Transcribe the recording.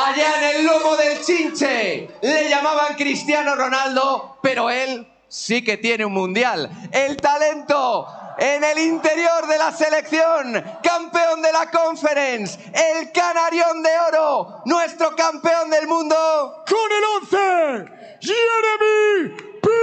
allá en el lomo del Chinche. Le llamaban Cristiano Ronaldo, pero él sí que tiene un mundial. El talento en el interior de la selección, campeón de la Conference, el canarión de oro, nuestro campeón del mundo. Con el 11, Jeremy